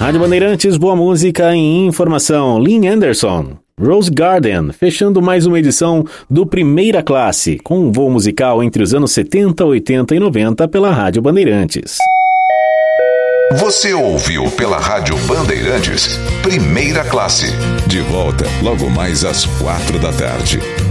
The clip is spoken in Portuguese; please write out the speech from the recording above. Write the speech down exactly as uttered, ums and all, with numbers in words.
Rádio Bandeirantes, boa música e informação. Lynn Anderson, Rose Garden, fechando mais uma edição do Primeira Classe, com um voo musical entre os anos setenta, oitenta e noventa pela Rádio Bandeirantes. Você ouviu pela Rádio Bandeirantes Primeira Classe. De volta logo mais às quatro da tarde.